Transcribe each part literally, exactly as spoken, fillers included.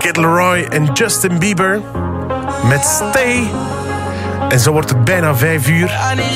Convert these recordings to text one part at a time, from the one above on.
Kid Laroi en Justin Bieber met Stay. En zo wordt het bijna vijf uur.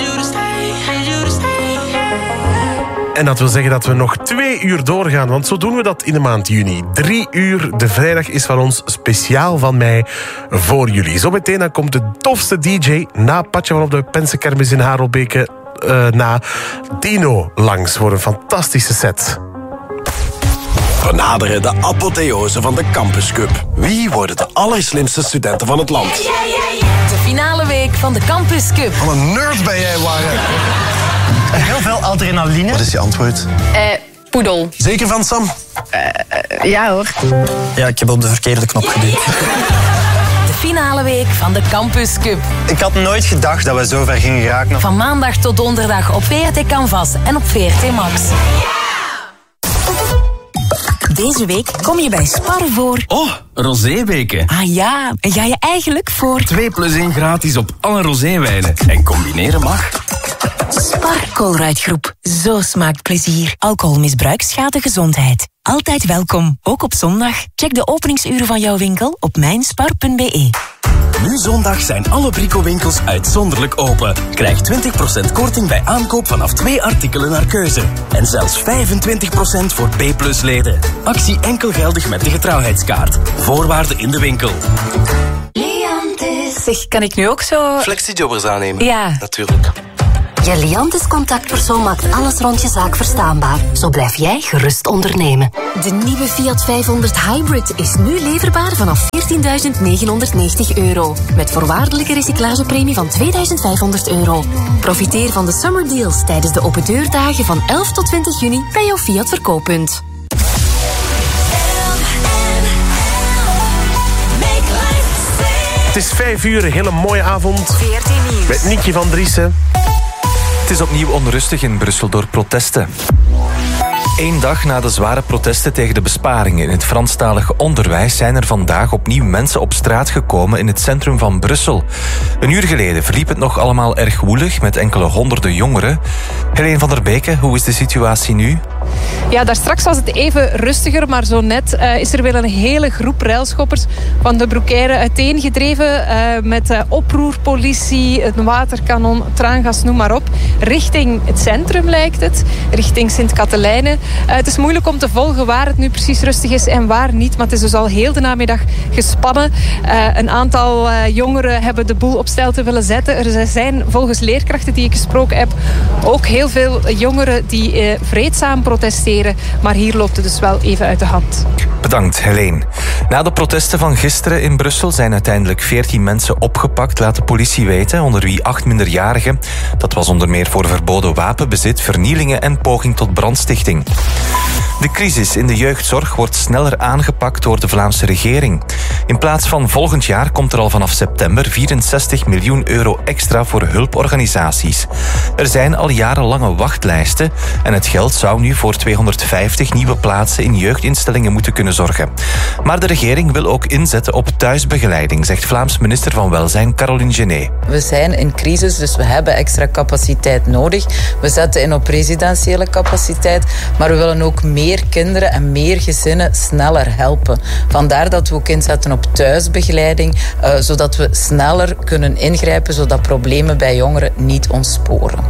En dat wil zeggen dat we nog twee uur doorgaan, want zo doen we dat in de maand juni. Drie uur, de vrijdag is van ons speciaal van mij voor jullie. Zometeen dan komt de tofste D J na Patje van op de Pensenkermis in Harelbeke uh, na Dino langs voor een fantastische set. We naderen de apotheose van de Campus Cup. Wie worden de allerslimste studenten van het land? De finale week van de Campus Cup. Wat een nerd ben jij, Warren. Heel veel adrenaline. Wat is je antwoord? Eh, poedel. Zeker van, Sam? Uh, uh, ja hoor. Ja, ik heb op de verkeerde knop gedrukt. De finale week van de Campus Cup. Ik had nooit gedacht dat we zo ver gingen geraken. Van maandag tot donderdag op V R T Canvas en op V R T Max. Deze week kom je bij Spar voor... Oh, roséweken. Ah ja, en ga je eigenlijk voor... twee plus één gratis op alle roséwijnen. En combineren mag. Spar Colruyt-groep. Zo smaakt plezier. Alcoholmisbruik schaadt de gezondheid. Altijd welkom, ook op zondag. Check de openingsuren van jouw winkel op mijnspar punt b e. Nu zondag zijn alle Brico-winkels uitzonderlijk open. Krijg twintig procent korting bij aankoop vanaf twee artikelen naar keuze. En zelfs vijfentwintig procent voor B plus leden. Actie enkel geldig met de getrouwheidskaart. Voorwaarden in de winkel. Liantis. Zeg, kan ik nu ook zo... Flexi-jobbers aannemen? Ja. Natuurlijk. Je Liantis contactpersoon maakt alles rond je zaak verstaanbaar. Zo blijf jij gerust ondernemen. De nieuwe Fiat vijfhonderd Hybrid is nu leverbaar vanaf veertienduizend negenhonderdnegentig euro. Met voorwaardelijke recyclagepremie van tweeduizend vijfhonderd euro. Profiteer van de summer deals tijdens de open deurdagen van elf tot twintig juni bij jouw Fiat verkooppunt. Het is vijf uur, een hele mooie avond. V R T Nieuws. Met Nietje van Driessen. Het is opnieuw onrustig in Brussel door protesten. Eén dag na de zware protesten tegen de besparingen in het Franstalige onderwijs zijn er vandaag opnieuw mensen op straat gekomen in het centrum van Brussel. Een uur geleden verliep het nog allemaal erg woelig met enkele honderden jongeren. Helene van der Beke, hoe is de situatie nu? Ja, daar straks was het even rustiger, maar zo net uh, is er weer een hele groep railschoppers van de Broekaire uiteengedreven uh, met uh, oproerpolitie, een waterkanon, traangas, noem maar op. Richting het centrum lijkt het, richting Sint-Katelijne. Uh, het is moeilijk om te volgen waar het nu precies rustig is en waar niet, maar het is dus al heel de namiddag gespannen. Uh, een aantal uh, jongeren hebben de boel op stelte willen zetten. Er zijn volgens leerkrachten die ik gesproken heb ook heel veel jongeren die uh, vreedzaam protesteren, maar hier loopt het dus wel even uit de hand. Bedankt, Helene. Na de protesten van gisteren in Brussel zijn uiteindelijk veertien mensen opgepakt, laat de politie weten, onder wie acht minderjarigen. Dat was onder meer voor verboden wapenbezit, vernielingen en poging tot brandstichting. De crisis in de jeugdzorg wordt sneller aangepakt door de Vlaamse regering. In plaats van volgend jaar komt er al vanaf september vierenzestig miljoen euro extra voor hulporganisaties. Er zijn al jarenlange wachtlijsten en het geld zou nu voor tweehonderdvijftig nieuwe plaatsen in jeugdinstellingen moeten kunnen zorgen. Maar de regering wil ook inzetten op thuisbegeleiding, zegt Vlaams minister van Welzijn Caroline Genet. We zijn in crisis, dus we hebben extra capaciteit nodig. We zetten in op residentiële capaciteit, maar we willen ook meer kinderen en meer gezinnen sneller helpen. Vandaar dat we ook inzetten op thuisbegeleiding, uh, zodat we sneller kunnen ingrijpen, zodat problemen bij jongeren niet ontsporen.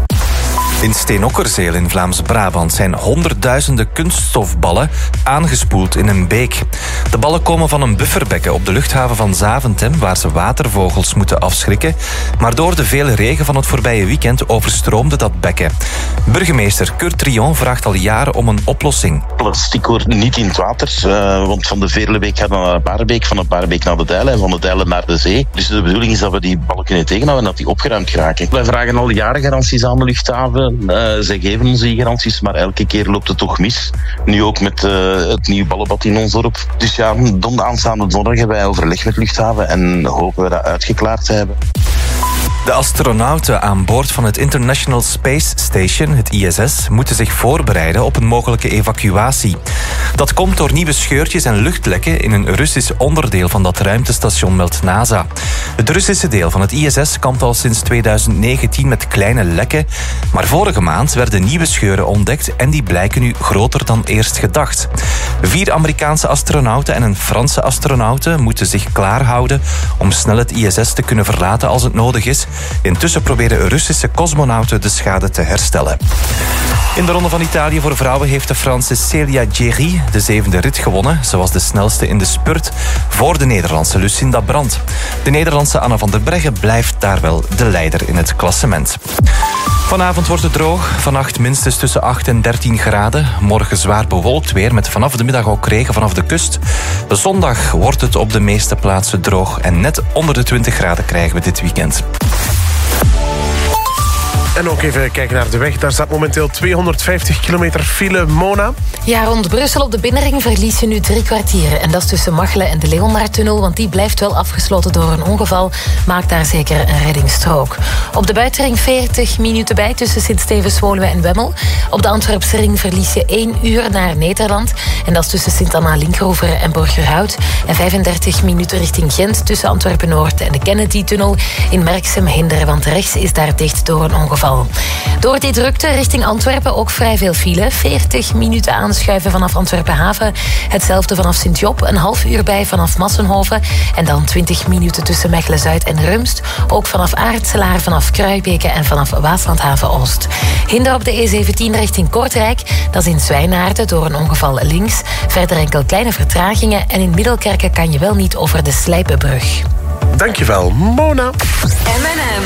In Steenokkerzeel in Vlaams-Brabant zijn honderdduizenden kunststofballen aangespoeld in een beek. De ballen komen van een bufferbekken op de luchthaven van Zaventem, waar ze watervogels moeten afschrikken. Maar door de vele regen van het voorbije weekend overstroomde dat bekken. Burgemeester Kurt Trion vraagt al jaren om een oplossing. Plastic hoort niet in het water, uh, want van de Veerlebeek gaat naar de Baarbeek, van de Baarbeek naar de Dijlen en van de Dijlen naar de zee. Dus de bedoeling is dat we die ballen kunnen tegenhouden en dat die opgeruimd geraken. Wij vragen al jaren garanties aan de luchthaven. Uh, zij geven ons die garanties, maar elke keer loopt het toch mis. Nu ook met uh, het nieuwe ballenbad in ons dorp. Dus ja, don aanstaande donderdag hebben wij overleg met luchthaven en hopen we dat uitgeklaard te hebben. De astronauten aan boord van het International Space Station, het I S S, moeten zich voorbereiden op een mogelijke evacuatie. Dat komt door nieuwe scheurtjes en luchtlekken in een Russisch onderdeel van dat ruimtestation, meldt NASA. Het Russische deel van het I S S kampt al sinds tweeduizend negentien met kleine lekken, maar vorige maand werden nieuwe scheuren ontdekt en die blijken nu groter dan eerst gedacht. Vier Amerikaanse astronauten en een Franse astronaute moeten zich klaarhouden om snel het I S S te kunnen verlaten als het nodig is. Intussen proberen Russische cosmonauten de schade te herstellen. In de Ronde van Italië voor vrouwen heeft de Franse Celia Jerry de zevende rit gewonnen. Ze was de snelste in de spurt voor de Nederlandse Lucinda Brandt. De Nederlandse Anna van der Breggen blijft daar wel de leider in het klassement. Vanavond wordt het droog. Vannacht minstens tussen acht en dertien graden. Morgen zwaar bewolkt weer met vanaf de middag ook regen vanaf de kust. Zondag wordt het op de meeste plaatsen droog en net onder de twintig graden krijgen we dit weekend. En ook even kijken naar de weg. Daar staat momenteel tweehonderdvijftig kilometer file. Mona? Ja, rond Brussel op de binnenring verlies je nu drie kwartieren. En dat is tussen Machelen en de Leonardtunnel, want die blijft wel afgesloten door een ongeval. Maak daar zeker een reddingsstrook. Op de buitenring veertig minuten bij tussen Sint-Stevens-Woluwe en Wemmel. Op de Antwerpse ring verlies je één uur naar Nederland. En dat is tussen Sint-Anna-Linkhoven en Borgerhout. En vijfendertig minuten richting Gent tussen Antwerpen-Noord en de Kennedy-tunnel. In Merksem hinderen, want rechts is daar dicht door een ongeval. Door die drukte richting Antwerpen ook vrij veel file. veertig minuten aanschuiven vanaf Antwerpen-Haven. Hetzelfde vanaf Sint-Job. Een half uur bij vanaf Massenhoven. En dan twintig minuten tussen Mechelen-Zuid en Rumst. Ook vanaf Aartselaar, vanaf Kruibeke en vanaf Waaslandhaven-Oost. Hinder op de E zeventien richting Kortrijk. Dat is in Zwijnaarden door een ongeval links. Verder enkel kleine vertragingen. En in Middelkerken kan je wel niet over de Slijpenbrug. Dankjewel, Mona. M en M.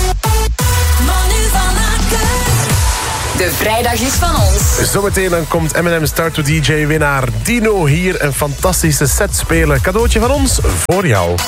De vrijdag is van ons. Zometeen dan komt M en M Start to D J-winnaar Dino hier een fantastische set spelen. Cadeautje van ons voor jou.